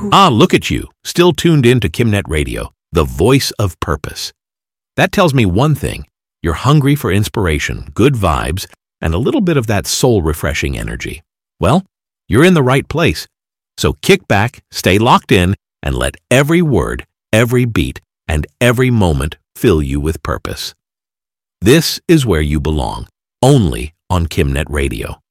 Ah, look at you, still tuned in to Kimnet Radio, the voice of purpose. That tells me one thing. You're hungry for inspiration, good vibes, and a little bit of that soul-refreshing energy. Well, you're in the right place. So kick back, stay locked in, and let every word, every beat, and every moment fill you with purpose. This is where you belong, only on Kimnet Radio.